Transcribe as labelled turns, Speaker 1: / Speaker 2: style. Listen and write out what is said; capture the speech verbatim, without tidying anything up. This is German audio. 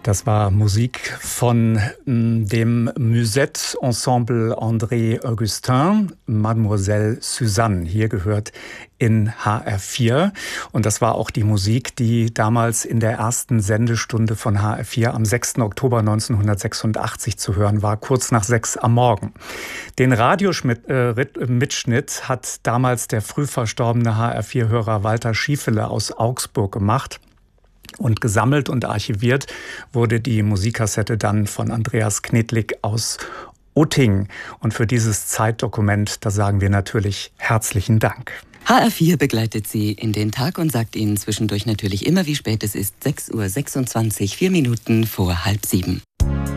Speaker 1: Das war Musik von m, dem Musette-Ensemble André Augustin, Mademoiselle Suzanne. Hier gehört in H R vier. Und das war auch die Musik, die damals in der ersten Sendestunde von H R vier am sechsten Oktober neunzehnhundertsechsundachtzig zu hören war, kurz nach sechs am Morgen. Den Radiomitschnitt hat damals der früh verstorbene H R vier-Hörer Walter Schiefele aus Augsburg gemacht. Und gesammelt und archiviert wurde die Musikkassette dann von Andreas Knedlik aus Utting. Und für dieses Zeitdokument, da sagen wir natürlich herzlichen Dank.
Speaker 2: H R vier begleitet Sie in den Tag und sagt Ihnen zwischendurch natürlich immer, wie spät es ist. sechs Uhr sechsundzwanzig, vier Minuten vor halb sieben.